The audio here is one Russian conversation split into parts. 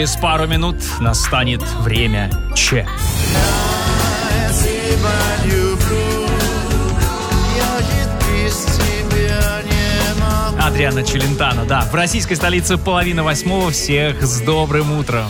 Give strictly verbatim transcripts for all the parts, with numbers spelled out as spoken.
Через пару минут настанет время Че. Адриано Челентано, да. В российской столице половина восьмого. Всех с добрым утром.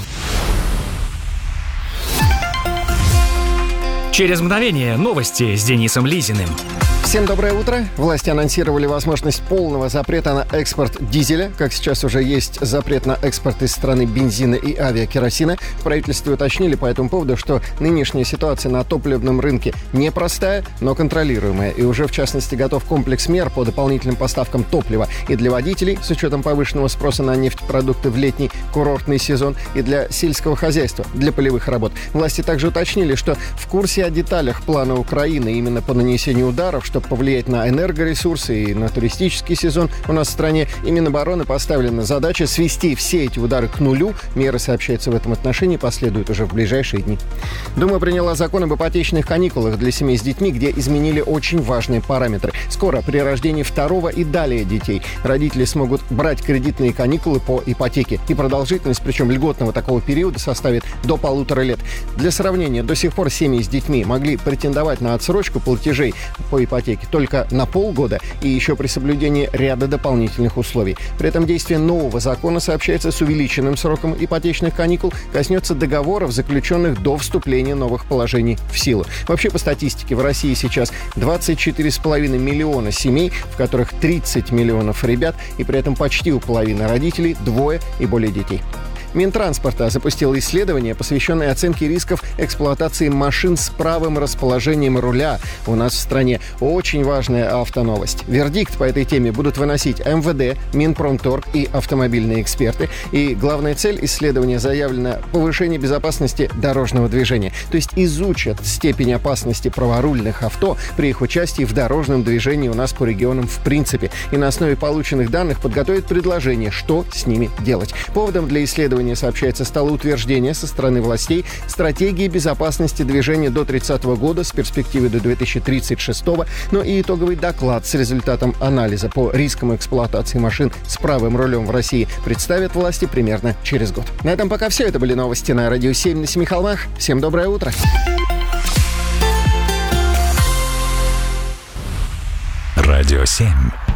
Через мгновение новости с Денисом Лизиным. Всем доброе утро. Власти анонсировали возможность полного запрета на экспорт дизеля. Как сейчас уже есть запрет на экспорт из страны бензина и авиакеросина. В правительстве уточнили по этому поводу, что нынешняя ситуация на топливном рынке непростая, но контролируемая. И уже, в частности, готов комплекс мер по дополнительным поставкам топлива и для водителей, с учетом повышенного спроса на нефтепродукты в летний курортный сезон, и для сельского хозяйства, для полевых работ. Власти также уточнили, что в курсе о деталях плана Украины именно по нанесению ударов, чтобы повлиять на энергоресурсы и на туристический сезон у нас в стране. И Минобороны поставлена задача свести все эти удары к нулю. Меры, сообщается, в этом отношении последуют уже в ближайшие дни. Дума приняла закон об ипотечных каникулах для семей с детьми, где изменили очень важные параметры. Скоро при рождении второго и далее детей родители смогут брать кредитные каникулы по ипотеке. И продолжительность, причем льготного такого периода, составит до полутора лет. Для сравнения, до сих пор семьи с детьми могли претендовать на отсрочку платежей по ипотеке только на полгода и еще при соблюдении ряда дополнительных условий. При этом действие нового закона, сообщается, с увеличенным сроком ипотечных каникул коснется договоров, заключенных до вступления новых положений в силу. Вообще, по статистике, в России сейчас двадцать четыре с половиной миллиона семей, в которых тридцать миллионов ребят, и при этом почти у половины родителей двое и более детей. Минтранспорта запустил исследование, посвященное оценке рисков эксплуатации машин с правым расположением руля у нас в стране. Очень важная автоновость. Вердикт по этой теме будут выносить эм вэ дэ, Минпромторг и автомобильные эксперты. И главная цель исследования заявлена – повышение безопасности дорожного движения. То есть изучат степень опасности праворульных авто при их участии в дорожном движении у нас по регионам в принципе. И на основе полученных данных подготовят предложение, что с ними делать. Поводом для исследования, сообщается, стало утверждение со стороны властей стратегии безопасности движения до тридцатого года с перспективой до две тысячи тридцать шестого, но и итоговый доклад с результатом анализа по рискам эксплуатации машин с правым рулем в России представят власти примерно через год. На этом пока все. Это были новости на Радио семь на Семи холмах. Всем доброе утро. Радио семь.